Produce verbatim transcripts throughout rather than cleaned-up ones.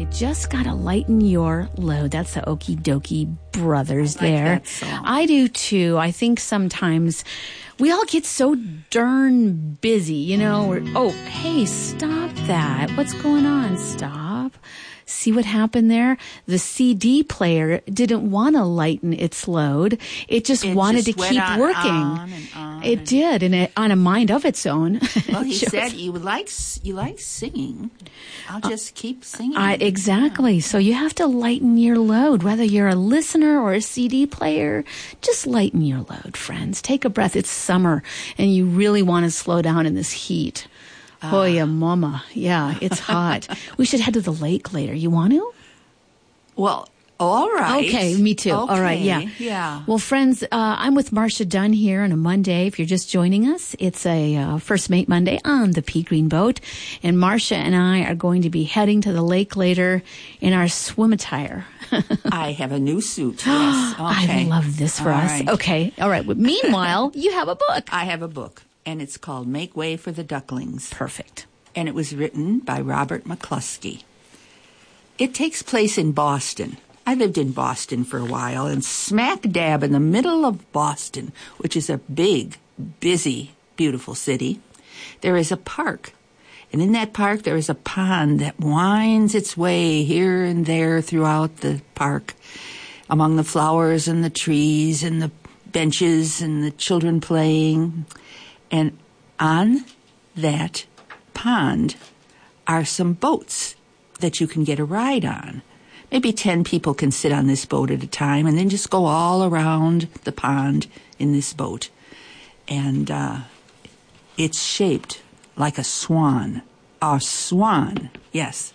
You just got to lighten your load. That's the Okie Dokie Brothers I like there. that song. I do too. I think sometimes we all get so darn busy, you know. We're, oh, hey, stop that. What's going on? Stop. See what happened there? The C D player didn't want to lighten its load. It just It wanted just to went keep on, working. on and on it and- did, and it, on a mind of its own. Well, he Shows- said you like you like singing. I'll just keep singing. I, exactly. So you have to lighten your load, whether you're a listener or a C D player. Just lighten your load, friends. Take a breath. It's summer, and you really want to slow down in this heat. Oh, yeah, mama. Yeah, it's hot. We should head to the lake later. You want to? Well, all right. Okay, me too. All right, Okay, yeah. Yeah. Well, friends, uh, I'm with Marcia Dunn here on a Monday. If you're just joining us, it's a uh, First Mate Monday on the Pea Green Boat. And Marcia and I are going to be heading to the lake later in our swim attire. I have a new suit. Yes. Okay. I love this for All us. right. Okay. All right. But meanwhile, you have a book. I have a book, and it's called Make Way for the Ducklings. Perfect. And it was written by Robert McCluskey. It takes place in Boston. I lived in Boston for a while, and smack dab in the middle of Boston, which is a big, busy, beautiful city, there is a park. And in that park, there is a pond that winds its way here and there throughout the park, among the flowers and the trees and the benches and the children playing. And on that pond are some boats that you can get a ride on. Maybe ten people can sit on this boat at a time and then just go all around the pond in this boat. And uh, it's shaped like a swan. A swan, yes.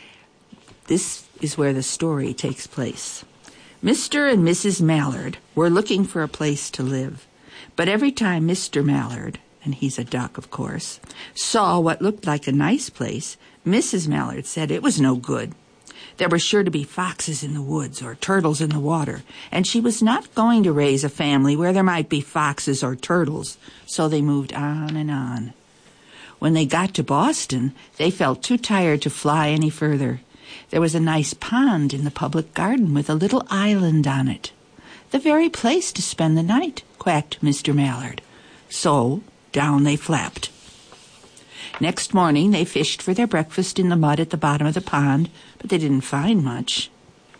This is where the story takes place. Mister and Missus Mallard were looking for a place to live. But every time Mister Mallard, and he's a duck, of course, saw what looked like a nice place, Missus Mallard said it was no good. There were sure to be foxes in the woods or turtles in the water, and she was not going to raise a family where there might be foxes or turtles, so they moved on and on. When they got to Boston, they felt too tired to fly any further. There was a nice pond in the public garden with a little island on it. The very place to spend the night, quacked Mister Mallard. So down they flapped. Next morning, they fished for their breakfast in the mud at the bottom of the pond, but they didn't find much.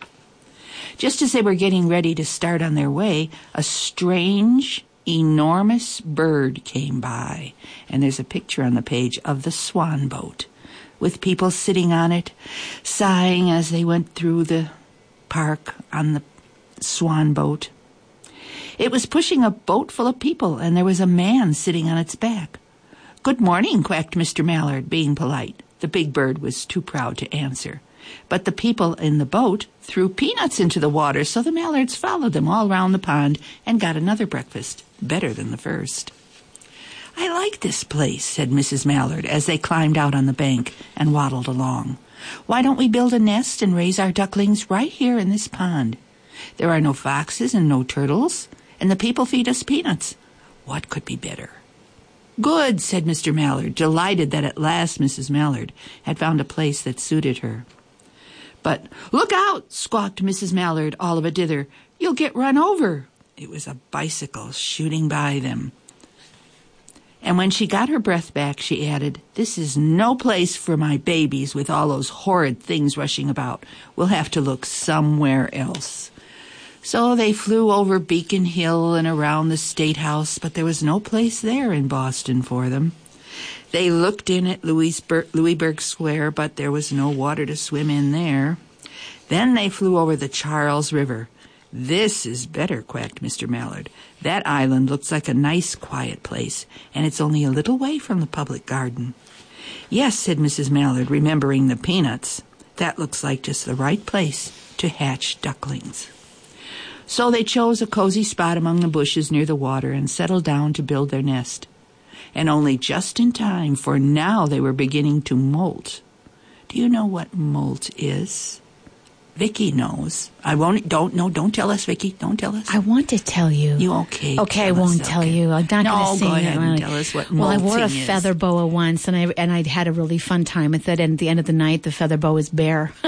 Just as they were getting ready to start on their way, a strange, enormous bird came by, and there's a picture on the page of the swan boat, with people sitting on it, sighing as they went through the park on the swan boat. It was pushing a boat full of people, and there was a man sitting on its back. "Good morning," quacked Mister Mallard, being polite. The big bird was too proud to answer. But the people in the boat threw peanuts into the water, so the Mallards followed them all round the pond and got another breakfast, better than the first. "I like this place," said Missus Mallard, as they climbed out on the bank and waddled along. "Why don't we build a nest and raise our ducklings right here in this pond? There are no foxes and no turtles, and the people feed us peanuts. What could be better?" "Good," said Mister Mallard, delighted that at last Missus Mallard had found a place that suited her. But, "Look out," squawked Missus Mallard all of a dither. "You'll get run over." It was a bicycle shooting by them. And when she got her breath back, she added, "This is no place for my babies with all those horrid things rushing about. We'll have to look somewhere else." So they flew over Beacon Hill and around the State House, but there was no place there in Boston for them. They looked in at Louisburg, Louisburg Square, but there was no water to swim in there. Then they flew over the Charles River. "This is better," quacked Mister Mallard. "That island looks like a nice, quiet place, and it's only a little way from the public garden." "Yes," said Missus Mallard, remembering the peanuts. "That looks like just the right place to hatch ducklings." So they chose a cozy spot among the bushes near the water and settled down to build their nest. And only just in time, for now they were beginning to molt. Do you know what molt is? Vicky knows. I won't, don't, no, don't tell us, Vicky. Don't tell us. I want to tell you. You okay? Okay, I tell won't us, tell okay. you. I'm not no, going to say go it. ahead and tell us what molting Well, I wore a is. feather boa once, and I and I had a really fun time with it. And at the end of the night, the feather boa was bare.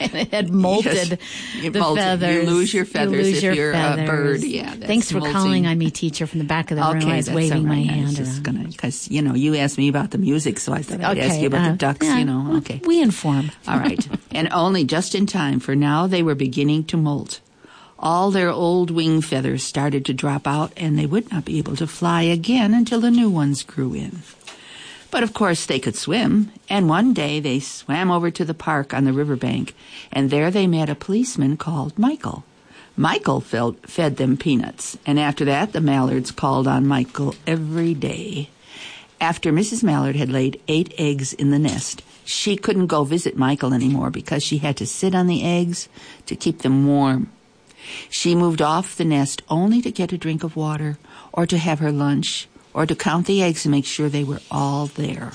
it had molted yes, the molted. feathers. You lose your feathers you lose if your you're feathers. a bird. Yeah, that's Thanks for molting. calling on me, teacher, from the back of the room. Okay, I was that's waving all right. my I was hand just around. gonna, because you know, you asked me about the music, so I thought I'd Okay, ask you about uh, the ducks. yeah, You know, okay. We inform. All right, and only just in time, for now they were beginning to molt. All their old wing feathers started to drop out, and they would not be able to fly again until the new ones grew in. But of course they could swim, and one day they swam over to the park on the riverbank, and there they met a policeman called Michael. Michael fed, fed them peanuts, and after that the Mallards called on Michael every day. After Missus Mallard had laid eight eggs in the nest, she couldn't go visit Michael anymore because she had to sit on the eggs to keep them warm. She moved off the nest only to get a drink of water, or to have her lunch, or to count the eggs and make sure they were all there.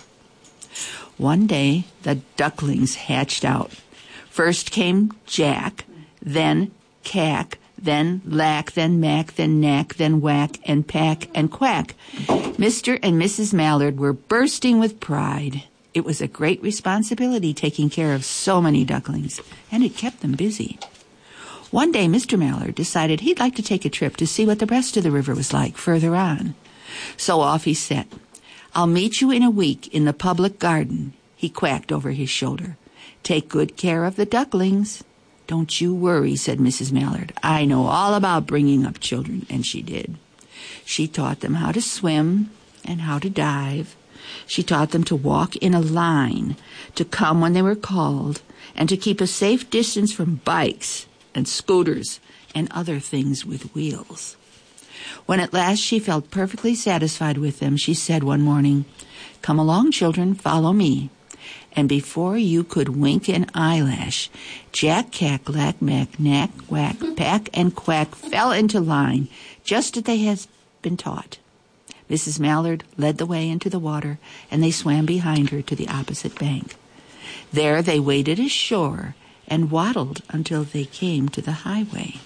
One day, the ducklings hatched out. First came Jack, then Cack, then Lack, then Mack, then Knack, then Whack, and Pack, and Quack. Mister and Missus Mallard were bursting with pride. It was a great responsibility taking care of so many ducklings, and it kept them busy. One day, Mister Mallard decided he'd like to take a trip to see what the rest of the river was like further on. So off he set. "I'll meet you in a week in the public garden," he quacked over his shoulder. "Take good care of the ducklings." "Don't you worry," said Missus Mallard. "I know all about bringing up children," and she did. She taught them how to swim and how to dive. She taught them to walk in a line, to come when they were called, and to keep a safe distance from bikes and scooters and other things with wheels. When at last she felt perfectly satisfied with them, she said one morning, "Come along, children, follow me." And before you could wink an eyelash, Jack, Cack, Lack, Mack, Knack, Whack, Pack, and Quack fell into line, just as they had been taught. Missus Mallard led the way into the water, and they swam behind her to the opposite bank. There they waded ashore and waddled until they came to the highway.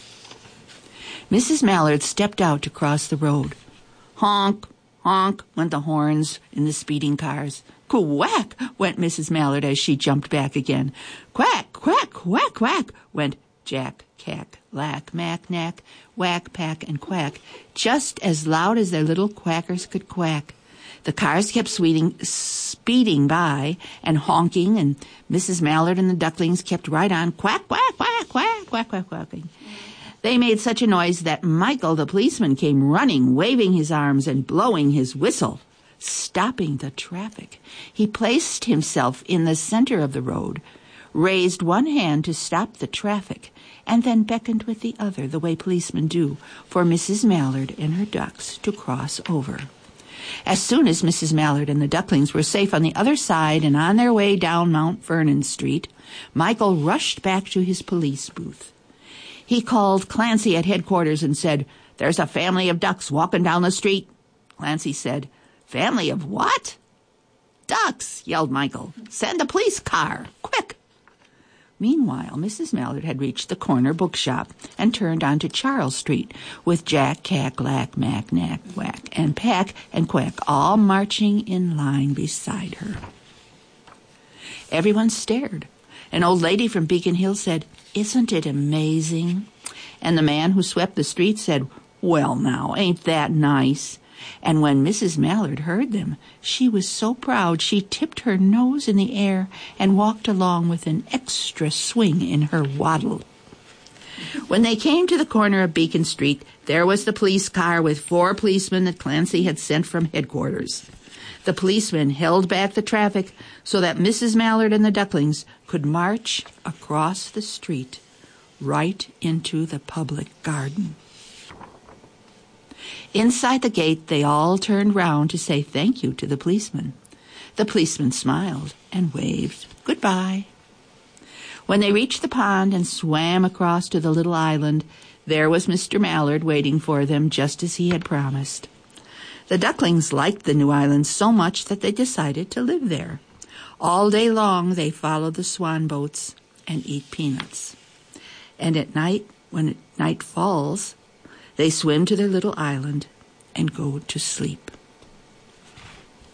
Missus Mallard stepped out to cross the road. Honk, honk went the horns in the speeding cars. Quack went Missus Mallard as she jumped back again. Quack, quack, quack, quack went Jack, Cack, Lack, Mack, Knack, Whack, Pack, and Quack, just as loud as their little quackers could quack. The cars kept sweeting, speeding by and honking, and Missus Mallard and the ducklings kept right on quack, quack, quack, quack, quack, quack, quacking. They made such a noise that Michael, the policeman, came running, waving his arms and blowing his whistle, stopping the traffic. He placed himself in the center of the road, raised one hand to stop the traffic, and then beckoned with the other, the way policemen do, for Missus Mallard and her ducks to cross over. As soon as Missus Mallard and the ducklings were safe on the other side and on their way down Mount Vernon Street, Michael rushed back to his police booth. He called Clancy at headquarters and said, "There's a family of ducks walking down the street." Clancy said, "Family of what?" "Ducks," yelled Michael. "Send the police car, quick." Meanwhile, Missus Mallard had reached the corner bookshop and turned onto Charles Street with Jack, Cack, Lack, Mack, Knack, Whack, and Pack and Quack all marching in line beside her. Everyone stared. An old lady from Beacon Hill said, "Isn't it amazing?" And the man who swept the street said, "Well now, ain't that nice?" And when Missus Mallard heard them, she was so proud she tipped her nose in the air and walked along with an extra swing in her waddle. When they came to the corner of Beacon Street, there was the police car with four policemen that Clancy had sent from headquarters. The policemen held back the traffic so that Missus Mallard and the ducklings could march across the street right into the public garden. Inside the gate, they all turned round to say thank you to the policeman. The policeman smiled and waved goodbye. When they reached the pond and swam across to the little island, there was Mister Mallard waiting for them just as he had promised. The ducklings liked the new island so much that they decided to live there. All day long they follow the swan boats and eat peanuts. And at night, when night falls, they swim to their little island and go to sleep.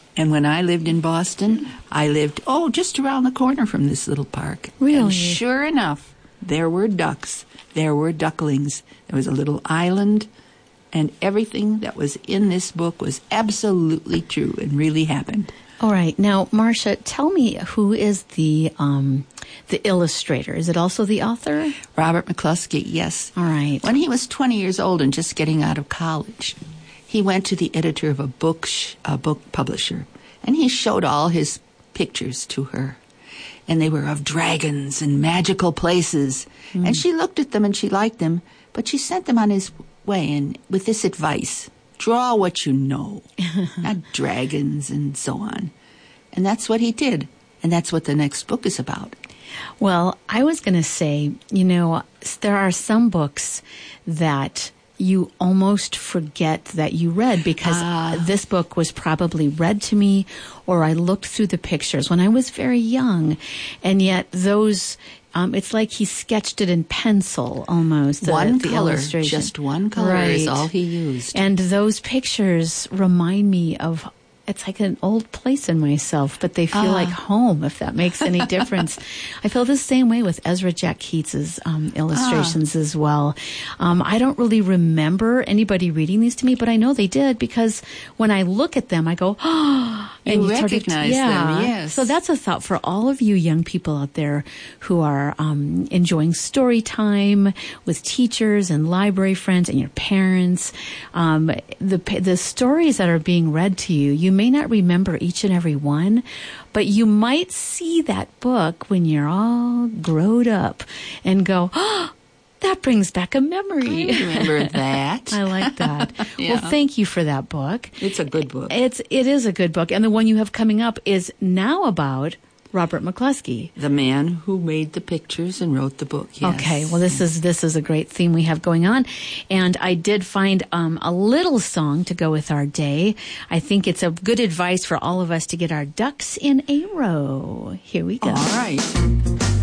And when I lived in Boston, I lived, oh, just around the corner from this little park. Really? And sure enough, there were ducks. There were ducklings. There was a little island. And everything that was in this book was absolutely true and really happened. All right. Now, Marcia, tell me, who is the um, the illustrator? Is it also the author? Robert McCluskey, yes. All right. When he was twenty years old and just getting out of college, he went to the editor of a book, sh- a book publisher, and he showed all his pictures to her. And they were of dragons and magical places. Mm. And she looked at them and she liked them, but she sent them on his way and with this advice: draw what you know, not dragons and so on. And that's what he did. And that's what the next book is about. Well, I was going to say, you know, there are some books that you almost forget that you read because uh, this book was probably read to me, or I looked through the pictures when I was very young. And yet those... Um, it's like he sketched it in pencil almost. The, one the color, illustration. just one color right. is all he used. And those pictures remind me of, it's like an old place in myself, but they feel uh. like home, if that makes any difference. I feel the same way with Ezra Jack Keats's um, illustrations uh. as well. Um, I don't really remember anybody reading these to me, but I know they did because when I look at them, I go, oh, and you, you recognize to, yeah. them, yes. So that's a thought for all of you young people out there who are um, enjoying story time with teachers and library friends and your parents. Um, the the stories that are being read to you, you may not remember each and every one, but you might see that book when you're all growed up and go, oh, that brings back a memory. I remember that. I like that. Yeah. Well, thank you for that book. It's a good book. It's it is a good book, and the one you have coming up is now about Robert McCluskey, the man who made the pictures and wrote the book. Yes. Okay, well, this is this is a great theme we have going on, and I did find um, a little song to go with our day. I think it's a good advice for all of us to get our ducks in a row. Here we go. All right.